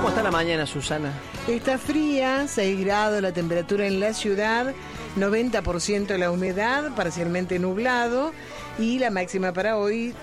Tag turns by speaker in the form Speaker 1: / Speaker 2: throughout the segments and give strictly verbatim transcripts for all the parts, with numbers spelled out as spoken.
Speaker 1: ¿Cómo está la mañana, Susana?
Speaker 2: Está fría, seis grados la temperatura en la ciudad, noventa por ciento la humedad, parcialmente nublado, y la máxima para hoy,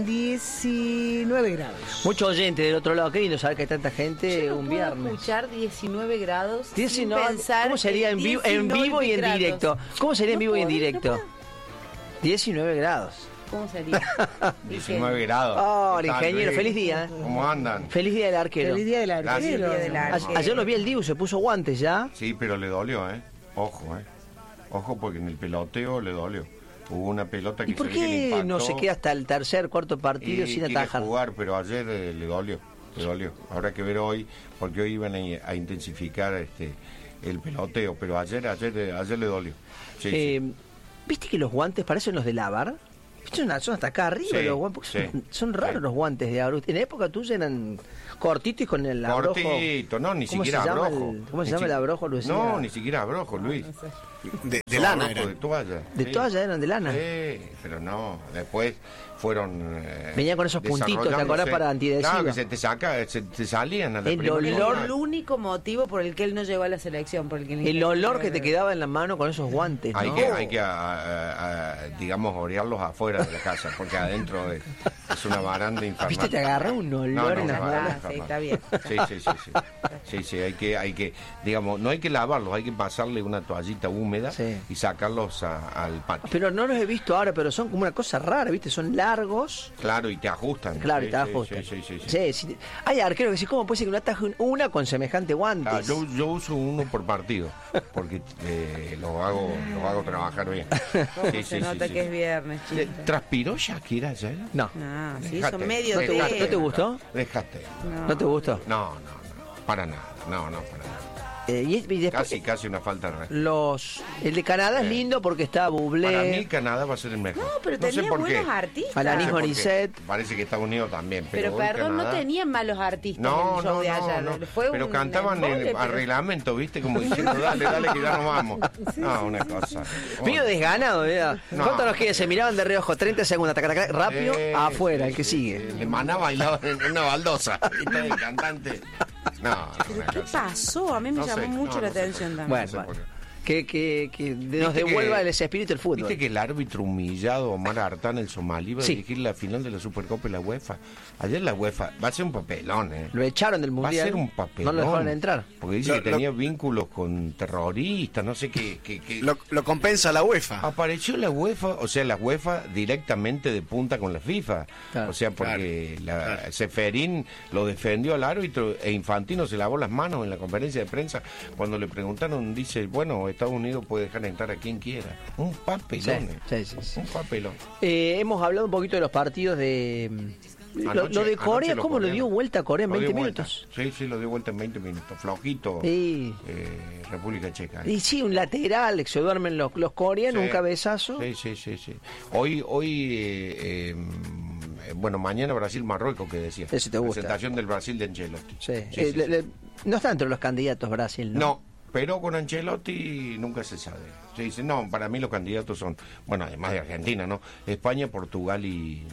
Speaker 2: diecinueve grados.
Speaker 1: Mucho oyente del otro lado, qué lindo saber que hay tanta gente
Speaker 3: Yo no
Speaker 1: un
Speaker 3: puedo
Speaker 1: viernes.
Speaker 3: escuchar diecinueve grados
Speaker 1: diecinueve,
Speaker 3: sin pensar
Speaker 1: ¿cómo sería en vivo, en vivo y en
Speaker 3: grados.
Speaker 1: directo? ¿Cómo sería en
Speaker 3: No
Speaker 1: vivo y en
Speaker 3: puedo,
Speaker 1: directo?
Speaker 3: no puedo.
Speaker 1: diecinueve grados.
Speaker 3: ¿Cómo sería?
Speaker 4: diecinueve grados.
Speaker 1: Oh,
Speaker 4: ¿Qué tal,
Speaker 1: ingeniero,
Speaker 4: Luis?
Speaker 1: feliz día.
Speaker 4: ¿Cómo andan?
Speaker 1: Feliz día del arquero.
Speaker 2: Feliz día del arquero.
Speaker 4: Gracias.
Speaker 3: Día del
Speaker 1: A-
Speaker 3: arquero.
Speaker 1: Ayer lo vi el Dibu, se puso guantes ya.
Speaker 4: Sí, pero le dolió, ¿eh? Ojo, ¿eh? Ojo, porque en el peloteo le dolió. Hubo una pelota que
Speaker 1: ¿Y por
Speaker 4: se ve que le
Speaker 1: qué
Speaker 4: impactó
Speaker 1: no se queda hasta el tercer, cuarto partido
Speaker 4: y
Speaker 1: sin
Speaker 4: quiere
Speaker 1: atajar?
Speaker 4: jugar, pero ayer eh, le dolió. Le dolió. Habrá que ver hoy, porque hoy iban a, a intensificar este el peloteo, pero ayer ayer, eh, ayer le dolió. Sí,
Speaker 1: Eh,
Speaker 4: sí.
Speaker 1: ¿Viste que los guantes parecen los de lavar? Son, son hasta acá arriba
Speaker 4: Sí,
Speaker 1: los guantes, porque son,
Speaker 4: sí,
Speaker 1: son raros
Speaker 4: sí.
Speaker 1: los guantes de abrojo. En la época tuya eran cortitos y con el abrojo.
Speaker 4: Cortito, no, ni
Speaker 1: ¿Cómo
Speaker 4: siquiera
Speaker 1: se llama
Speaker 4: abrojo.
Speaker 1: el- ¿Cómo se
Speaker 4: Ni
Speaker 1: llama
Speaker 4: si-
Speaker 1: el abrojo, Luis?
Speaker 4: No, ni siquiera abrojo, Luis.
Speaker 5: De, de
Speaker 4: Son
Speaker 5: lana
Speaker 4: abrojo
Speaker 5: era.
Speaker 4: de toalla.
Speaker 1: De
Speaker 4: sí.
Speaker 1: toalla eran de lana.
Speaker 4: Sí, pero no, después fueron... eh,
Speaker 1: Venía con esos puntitos, ¿te acordás?
Speaker 4: desarrollándose.
Speaker 1: Para antiadhesiva.
Speaker 4: Claro, que se te saca, se te salían a la
Speaker 1: El
Speaker 4: primera
Speaker 1: olor-
Speaker 4: jornada.
Speaker 3: El único motivo por el que él no llegó a la selección. Porque
Speaker 1: El olor que te quedaba en la mano con esos guantes,
Speaker 4: Hay
Speaker 1: ¿no?
Speaker 4: que, hay que a- a- a- digamos, orearlos afuera de la casa, porque adentro es, es una baranda infernal.
Speaker 1: ¿Viste? Te agarra un olor
Speaker 4: No, no,
Speaker 1: en las
Speaker 4: no,
Speaker 1: bolas.
Speaker 3: Ah, sí, está bien.
Speaker 4: Sí, sí, sí, sí. Sí, sí, hay que, hay que, digamos, no hay que lavarlos, hay que pasarle una toallita húmeda
Speaker 1: Sí.
Speaker 4: y sacarlos a- al patio.
Speaker 1: Pero no los he visto ahora, pero son como una cosa rara, ¿viste? Son largos.
Speaker 4: Claro, y te ajustan.
Speaker 1: Claro,
Speaker 4: Sí,
Speaker 1: y te
Speaker 4: sí,
Speaker 1: ajustan.
Speaker 4: Sí, sí, sí, sí.
Speaker 1: Sí, sí. Hay arqueros que sí, ¿cómo puede ser que no ataje una con semejante guantes?
Speaker 4: Ah, yo, yo uso uno por partido, porque eh, lo hago lo hago trabajar bien.
Speaker 3: ¿Cómo
Speaker 4: Sí,
Speaker 3: se
Speaker 4: sí,
Speaker 3: nota
Speaker 4: sí,
Speaker 3: que
Speaker 4: sí.
Speaker 3: es viernes,
Speaker 4: Eh,
Speaker 3: chico?
Speaker 4: ¿Transpiró Shakira ayer?
Speaker 1: No.
Speaker 3: Ah, sí,
Speaker 4: Dejate,
Speaker 3: son medio
Speaker 1: ¿No te,
Speaker 4: dejate,
Speaker 1: gustó? ¿No te gustó?
Speaker 4: Déjate.
Speaker 1: ¿No te gustó?
Speaker 4: No, no, no, para nada, no, no, para nada.
Speaker 1: Eh, y, y después,
Speaker 4: Casi, casi una falta de respeto.
Speaker 1: los el de Canadá es
Speaker 4: Eh.
Speaker 1: lindo porque está Bublé,
Speaker 4: Para mí Canadá va a ser el mejor.
Speaker 3: No, pero
Speaker 4: sé
Speaker 3: tenía
Speaker 4: por
Speaker 3: buenos
Speaker 4: qué.
Speaker 3: artistas.
Speaker 1: Alanis
Speaker 4: No sé por qué.
Speaker 1: Morissette.
Speaker 4: Parece que Estados Unidos también. Pero,
Speaker 3: Pero
Speaker 4: hoy
Speaker 3: perdón, no
Speaker 4: Canadá-
Speaker 3: tenían malos artistas
Speaker 4: No,
Speaker 3: en el show
Speaker 4: no,
Speaker 3: de
Speaker 4: no,
Speaker 3: ayer.
Speaker 4: no.
Speaker 3: Fue
Speaker 4: Pero
Speaker 3: un
Speaker 4: cantaban
Speaker 3: embole,
Speaker 4: el
Speaker 3: pero-
Speaker 4: arreglamento, ¿viste? Como diciendo, dale, dale, que ya nos vamos. No, una cosa.
Speaker 1: medio desganado, ¿verdad?
Speaker 4: No.
Speaker 1: ¿Cuánto nos queda? Se miraban de reojo, treinta segundos, taca, taca, rápido,
Speaker 4: Sí,
Speaker 1: afuera,
Speaker 4: sí,
Speaker 1: el que
Speaker 4: sí,
Speaker 1: sigue.
Speaker 4: sí. De Maná bailaba en una baldosa. ¿Viste? El cantante. No, no, una
Speaker 3: ¿Qué
Speaker 4: cosa.
Speaker 3: pasó? A mí me
Speaker 4: No
Speaker 3: llamó
Speaker 4: sé,
Speaker 3: mucho
Speaker 4: no,
Speaker 3: la
Speaker 4: no sé
Speaker 3: atención
Speaker 4: por qué.
Speaker 3: también.
Speaker 1: Bueno,
Speaker 4: No sé
Speaker 1: bueno.
Speaker 4: por qué.
Speaker 1: Que, que, que nos
Speaker 4: Viste
Speaker 1: devuelva
Speaker 4: que-
Speaker 1: ese espíritu del fútbol.
Speaker 4: Viste que el árbitro humillado Omar Artán, el somalí, va a
Speaker 1: Sí.
Speaker 4: dirigir la final de la Supercopa y la UEFA. Ayer la UEFA va a ser un papelón, ¿eh?
Speaker 1: Lo echaron del
Speaker 4: Va a
Speaker 1: mundial.
Speaker 4: ser un papelón.
Speaker 1: No lo dejaron entrar.
Speaker 4: Porque dice
Speaker 5: Lo-
Speaker 4: que
Speaker 5: lo-
Speaker 4: tenía vínculos con terroristas, no sé qué. qué, qué.
Speaker 5: Lo, lo compensa la UEFA.
Speaker 4: Apareció la UEFA, o sea, la UEFA directamente de punta con la FIFA.
Speaker 1: Claro.
Speaker 4: O sea, porque la Seferín lo defendió al árbitro e Infantino se lavó las manos en la conferencia de prensa. Cuando le preguntaron, dice, bueno, Estados Unidos puede dejar entrar a quien quiera. Un papelón. eh.
Speaker 1: Sí, sí, sí.
Speaker 4: Un papelón.
Speaker 1: Eh, hemos hablado un poquito de los partidos de... Lo,
Speaker 4: Anoche-
Speaker 1: lo de Corea,
Speaker 4: anoche los
Speaker 1: ¿cómo lo dio
Speaker 4: coreanos.
Speaker 1: vuelta a Corea en
Speaker 4: Lo dio
Speaker 1: veinte
Speaker 4: vuelta.
Speaker 1: minutos?
Speaker 4: Sí, sí, lo dio vuelta en veinte minutos. Flojito.
Speaker 1: Sí.
Speaker 4: eh, República Checa.
Speaker 1: Y sí, un lateral, que se duermen los, los coreanos,
Speaker 4: Sí.
Speaker 1: un cabezazo.
Speaker 4: Sí, sí, sí, sí. Hoy, hoy eh, eh, bueno, mañana Brasil-Marruecos, que decía.
Speaker 1: Ese te gusta.
Speaker 4: Presentación del Brasil de Ancelotti.
Speaker 1: Sí.
Speaker 4: Sí,
Speaker 1: Eh,
Speaker 4: sí,
Speaker 1: le-
Speaker 4: sí.
Speaker 1: le- no está entre los candidatos Brasil, ¿no?
Speaker 4: No, pero con Ancelotti nunca se sabe. Se dice, no, para mí los candidatos son, bueno, además de Argentina, ¿no? España, Portugal y,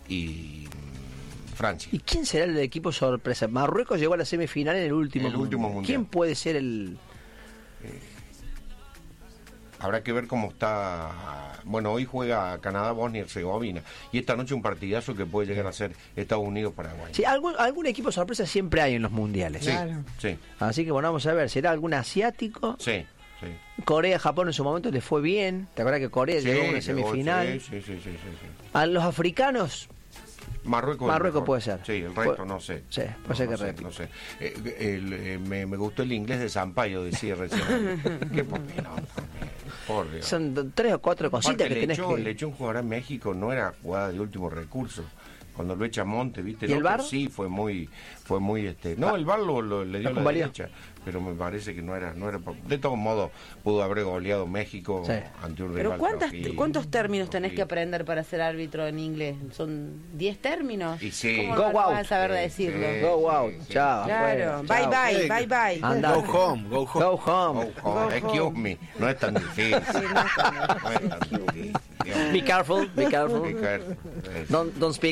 Speaker 4: y mm, Francia.
Speaker 1: ¿Y quién será el equipo sorpresa? Marruecos llegó a la semifinal en el último,
Speaker 4: En el último mundial.
Speaker 1: ¿Quién puede ser el...?
Speaker 4: Habrá que ver cómo está. Bueno, hoy juega Canadá, Bosnia y Herzegovina. Y esta noche un partidazo que puede llegar a ser Estados Unidos-Paraguay.
Speaker 1: Sí, algún, algún equipo sorpresa siempre hay en los mundiales.
Speaker 4: Sí,
Speaker 2: Claro.
Speaker 4: sí,
Speaker 1: Así que bueno, vamos a ver, ¿será algún asiático?
Speaker 4: sí, sí.
Speaker 1: Corea, Japón en su momento le fue bien. ¿Te acuerdas que Corea
Speaker 4: Sí,
Speaker 1: llegó a una
Speaker 4: llegó,
Speaker 1: semifinal?
Speaker 4: Sí, sí, sí, sí, sí, sí.
Speaker 1: A los africanos,
Speaker 4: Marruecos,
Speaker 1: Marruecos
Speaker 4: es mejor.
Speaker 1: puede ser.
Speaker 4: Sí, el resto
Speaker 1: Puede-
Speaker 4: no sé.
Speaker 1: sí, puede
Speaker 4: no,
Speaker 1: ser
Speaker 4: no
Speaker 1: que
Speaker 4: sé,
Speaker 1: repita.
Speaker 4: no sé. Eh, el, eh, me, me gustó el inglés de Sampaio, decía recién. Qué papelón también, por Dios.
Speaker 1: son do- tres o cuatro cositas
Speaker 4: Aparte,
Speaker 1: que
Speaker 4: le
Speaker 1: tenés
Speaker 4: echó,
Speaker 1: que...
Speaker 4: le echó un jugador a México, no era jugada de último recurso. Cuando lo echa Monte, ¿viste?
Speaker 1: ¿Y el
Speaker 4: otro
Speaker 1: V A R?
Speaker 4: Sí, fue muy, fue muy, este... No, el V A R lo, lo- le dio
Speaker 1: ¿Lo
Speaker 4: la
Speaker 1: convalidó?
Speaker 4: derecha, pero me parece que no era, no era... por- De todos modos, pudo haber goleado México
Speaker 1: Sí.
Speaker 4: ante un rival.
Speaker 3: Pero ¿cuántas,
Speaker 4: flojito,
Speaker 3: ¿cuántos términos tenés que
Speaker 4: flojito.
Speaker 3: aprender para ser árbitro en inglés? ¿Son diez términos?
Speaker 4: Y sí.
Speaker 3: ¿Cómo
Speaker 1: Go
Speaker 3: no
Speaker 1: out.
Speaker 3: vas a saber
Speaker 4: Sí,
Speaker 3: decirlo?
Speaker 4: sí.
Speaker 1: Go out,
Speaker 4: Sí, sí.
Speaker 1: chao.
Speaker 3: Claro,
Speaker 1: afuera,
Speaker 3: bye
Speaker 1: chao.
Speaker 3: bye,
Speaker 5: Eh,
Speaker 3: bye bye.
Speaker 1: Anda.
Speaker 5: Go home, go home.
Speaker 1: Go home.
Speaker 4: Oh, joder, excuse me, no es tan difícil. No es tan difícil. Dios
Speaker 1: Be careful, be careful.
Speaker 4: mío.
Speaker 1: Don't, don't speak.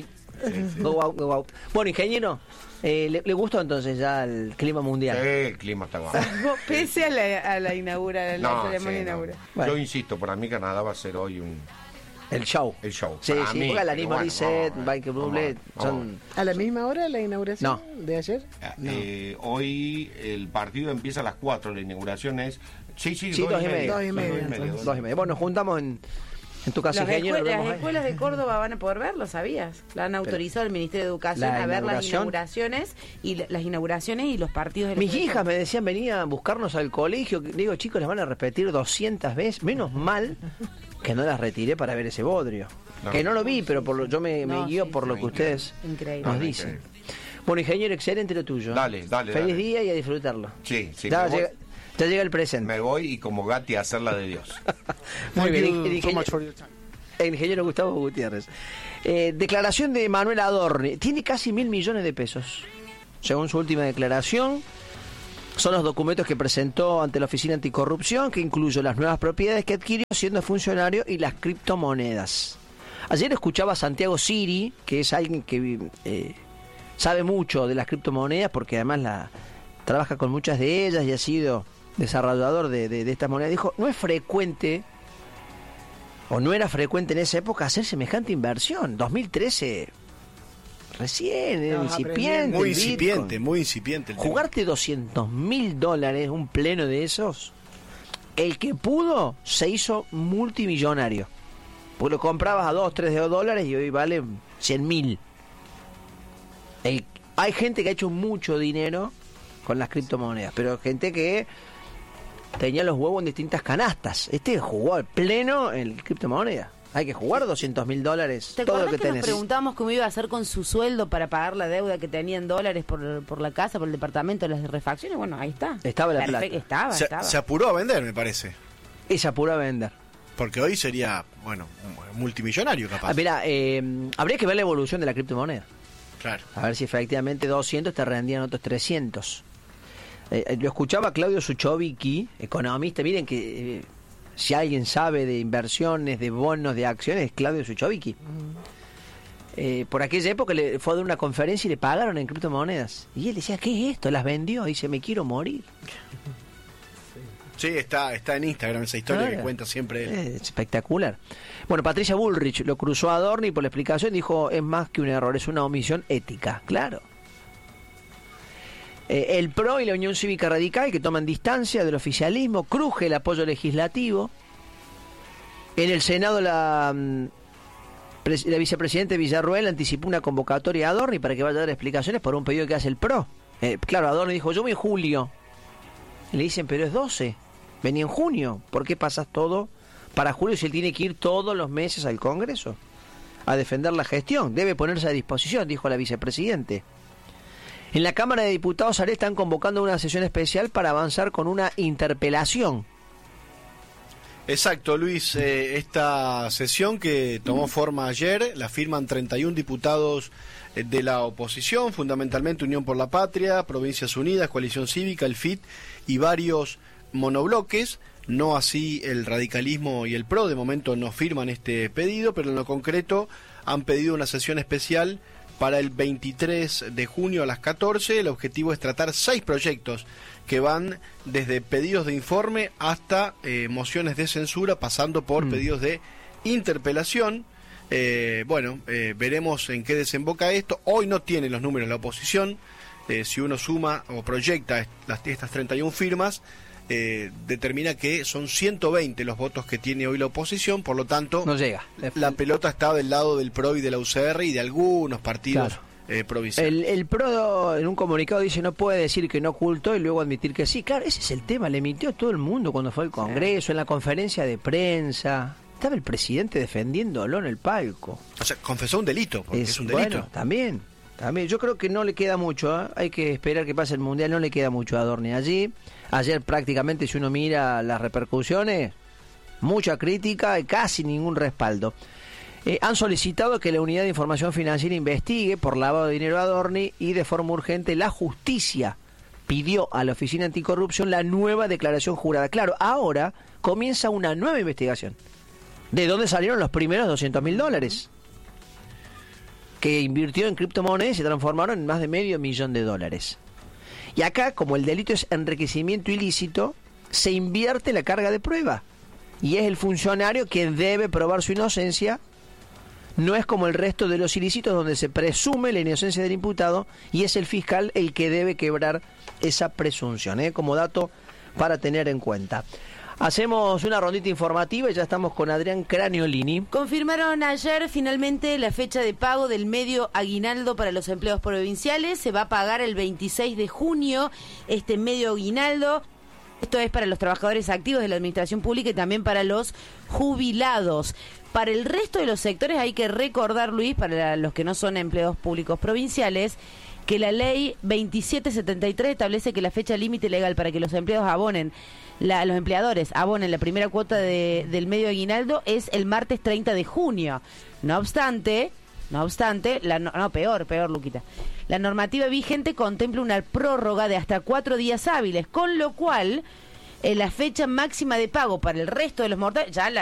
Speaker 1: Go out, go out. Bueno, ingeniero, eh, ¿le, ¿le gustó entonces ya el clima mundial?
Speaker 4: Sí, el clima está guapo.
Speaker 3: Vos, Pese a la, a la inaugura, la
Speaker 4: No,
Speaker 3: ceremonia
Speaker 4: sí, no.
Speaker 3: inaugural.
Speaker 1: Bueno.
Speaker 4: Yo insisto, para mí Canadá va a ser hoy un
Speaker 1: El show.
Speaker 4: el show.
Speaker 1: Sí,
Speaker 4: Para
Speaker 1: sí,
Speaker 4: mí,
Speaker 1: porque Alanis
Speaker 4: pero bueno,
Speaker 1: Morissette,
Speaker 4: vamos a ver,
Speaker 1: Michael
Speaker 4: vamos a
Speaker 1: Bublé
Speaker 4: ver, vamos a
Speaker 1: son...
Speaker 4: ver.
Speaker 2: ¿A la misma hora la inauguración
Speaker 1: No.
Speaker 2: de ayer?
Speaker 4: Eh, hoy el partido empieza a las cuatro, la inauguración es... Sí, sí,
Speaker 1: Sí, dos y media.
Speaker 2: Dos y media,
Speaker 4: dos
Speaker 2: entonces.
Speaker 1: Dos y media. Bueno, nos juntamos en, en tu casa,
Speaker 3: Las,
Speaker 1: ingeniero.
Speaker 3: escue-
Speaker 1: nos
Speaker 3: las
Speaker 1: vemos ahí.
Speaker 3: escuelas de Córdoba van a poder verlo, ¿sabías? La han autorizado el Ministerio de Educación
Speaker 1: La
Speaker 3: a ver las
Speaker 1: inauguración.
Speaker 3: inauguraciones y la- las inauguraciones y los partidos de la
Speaker 1: Mis
Speaker 3: selección.
Speaker 1: hijas me decían, venía a buscarnos al colegio. Digo, chicos, las van a repetir doscientas veces. Menos mal que no las retiré para ver ese bodrio.
Speaker 4: No.
Speaker 1: Que no lo vi, pero por lo, yo me, me
Speaker 3: No,
Speaker 1: guío
Speaker 3: sí,
Speaker 1: por
Speaker 3: sí,
Speaker 1: lo que
Speaker 3: increíble.
Speaker 1: ustedes
Speaker 3: Increíble.
Speaker 1: nos
Speaker 4: No,
Speaker 1: dicen.
Speaker 4: increíble.
Speaker 1: Bueno, ingeniero, excelente lo tuyo.
Speaker 4: Dale, dale,
Speaker 1: Feliz
Speaker 4: dale.
Speaker 1: día y a disfrutarlo.
Speaker 4: Sí, sí,
Speaker 1: ya,
Speaker 4: me voy.
Speaker 1: llega, ya llega el presente.
Speaker 4: Me voy y como Gatti a hacer la de Dios.
Speaker 1: Muy bien, el,
Speaker 6: Thank you so
Speaker 1: ingeniero-
Speaker 6: much for your time.
Speaker 1: el ingeniero Gustavo Gutiérrez. Eh, declaración de Manuel Adorni. Tiene casi mil millones de pesos. Según su última declaración, son los documentos que presentó ante la Oficina Anticorrupción, que incluye las nuevas propiedades que adquirió siendo funcionario y las criptomonedas. Ayer escuchaba a Santiago Siri, que es alguien que eh, sabe mucho de las criptomonedas, porque además la trabaja con muchas de ellas y ha sido desarrollador de, de, de estas monedas. Dijo, no es frecuente, o no era frecuente en esa época, hacer semejante inversión. dos mil trece, recién, era
Speaker 2: Estabas
Speaker 1: incipiente.
Speaker 5: Muy
Speaker 1: el Bitcoin.
Speaker 5: incipiente, muy incipiente. el tema.
Speaker 1: Jugarte doscientos mil dólares, un pleno de esos, el que pudo se hizo multimillonario. Porque lo comprabas a dos, tres dólares y hoy vale cien mil. El, hay gente que ha hecho mucho dinero con las criptomonedas, pero gente que tenía los huevos en distintas canastas. Este jugó al pleno en criptomonedas. Hay que jugar doscientos mil dólares,
Speaker 3: ¿Te
Speaker 1: todo lo
Speaker 3: acuerdas
Speaker 1: que
Speaker 3: que, nos
Speaker 1: tenés.
Speaker 3: preguntábamos cómo iba a hacer con su sueldo para pagar la deuda que tenía en dólares por, por la casa, por el departamento, las refacciones? Bueno, ahí está.
Speaker 1: Estaba la
Speaker 3: Perfecto,
Speaker 1: plata.
Speaker 3: Estaba,
Speaker 5: Se,
Speaker 3: estaba.
Speaker 5: se apuró a vender, me parece.
Speaker 1: Esa pura vender.
Speaker 5: Porque hoy sería, bueno, un multimillonario capaz.
Speaker 1: Ah, mira, eh, habría que ver la evolución de la criptomoneda.
Speaker 5: Claro.
Speaker 1: A ver si efectivamente doscientos te rendían otros trescientos. Eh, eh, lo escuchaba Claudio Suchovicki, economista. Miren que eh, si alguien sabe de inversiones, de bonos, de acciones, es Claudio Suchovicki. Eh, por aquella época le fue a dar una conferencia y le pagaron en criptomonedas. Y él decía, ¿qué es esto? Las vendió. Dice, me quiero morir.
Speaker 5: Sí, está, está en Instagram esa historia
Speaker 1: Claro.
Speaker 5: que cuenta siempre él.
Speaker 1: Es espectacular. Bueno, Patricia Bullrich lo cruzó a Adorni por la explicación, dijo, es más que un error, es una omisión ética. Claro. Eh, el P R O y la Unión Cívica Radical, que toman distancia del oficialismo, cruje el apoyo legislativo. En el Senado la, mm, pres- la vicepresidenta Villarruel anticipó una convocatoria a Adorni para que vaya a dar explicaciones por un pedido que hace el P R O. Eh, claro, Adorni dijo, yo voy en julio. Y le dicen, pero es doce. Venía en junio. ¿Por qué pasas todo para julio si él tiene que ir todos los meses al Congreso a defender la gestión? Debe ponerse a disposición, dijo la vicepresidente. En la Cámara de Diputados ahora están convocando una sesión especial para avanzar con una interpelación.
Speaker 5: Exacto, Luis. Eh, esta sesión que tomó forma ayer la firman treinta y uno diputados eh, de la oposición, fundamentalmente Unión por la Patria, Provincias Unidas, Coalición Cívica, el F I T y varios monobloques. No así el radicalismo y el P R O. De momento no firman este pedido, pero en lo concreto han pedido una sesión especial para el veintitrés de junio a las catorce. El objetivo es tratar seis proyectos que van desde pedidos de informe hasta eh, mociones de censura, pasando por
Speaker 1: Mm.
Speaker 5: pedidos de interpelación. Eh, bueno, eh, veremos en qué desemboca esto. Hoy no tiene los números la oposición. Eh, si uno suma o proyecta est- las, estas treinta y uno firmas, eh, determina que son ciento veinte los votos que tiene hoy la oposición. Por lo tanto,
Speaker 1: No llega.
Speaker 5: la pelota está del lado del P R O y de la U C R y de algunos partidos
Speaker 1: Claro.
Speaker 5: eh, provinciales.
Speaker 1: El, el P R O en un comunicado dice no puede decir que no ocultó y luego admitir que sí. Claro, ese es el tema. Le mintió a todo el mundo cuando fue al Congreso, en la conferencia de prensa. Estaba el presidente defendiéndolo en el palco.
Speaker 5: O sea, confesó un delito, porque es, un delito.
Speaker 1: Bueno, también, también. Yo creo que no le queda mucho. ¿eh? Hay que esperar que pase el Mundial. No le queda mucho a Adorni allí. Ayer prácticamente, si uno mira las repercusiones, mucha crítica y casi ningún respaldo. Eh, han solicitado que la Unidad de Información Financiera investigue por lavado de dinero a Adorni y de forma urgente la justicia pidió a la Oficina Anticorrupción la nueva declaración jurada. Claro, ahora comienza una nueva investigación. ¿De dónde salieron los primeros doscientos mil dólares? que invirtió en criptomonedas y se transformaron en más de medio millón de dólares. Y acá, como el delito es enriquecimiento ilícito, se invierte la carga de prueba. Y es el funcionario quien debe probar su inocencia. No es como el resto de los ilícitos donde se presume la inocencia del imputado y es el fiscal el que debe quebrar esa presunción, ¿eh? Como dato para tener en cuenta. Hacemos una rondita informativa y ya estamos con Adrián Craniolini.
Speaker 3: Confirmaron ayer finalmente la fecha de pago del medio aguinaldo para los empleados provinciales. Se va a pagar el veintiséis de junio este medio aguinaldo. Esto es para los trabajadores activos de la administración pública y también para los jubilados. Para el resto de los sectores hay que recordar, Luis, para los que no son empleados públicos provinciales, que la ley veintisiete setenta y tres establece que la fecha límite legal para que los empleados abonen, la, los empleadores abonen la primera cuota de, del medio aguinaldo es el martes treinta de junio. No obstante, no obstante, la, no, no, peor, peor, Luquita. La normativa vigente contempla una prórroga de hasta cuatro días hábiles, con lo cual eh, la fecha máxima de pago para el resto de los mortales, ya la,